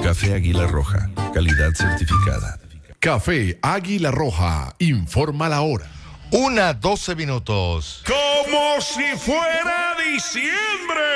Café Águila Roja, calidad certificada. Café Águila Roja, informa la hora. 1:12. Como si fuera diciembre.